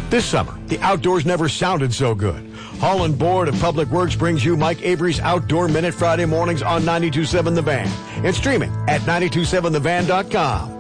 This summer, the outdoors never sounded so good. Holland Board of Public Works brings you Mike Avery's Outdoor Minute Friday mornings on 92.7 The Van and streaming at 927thevan.com.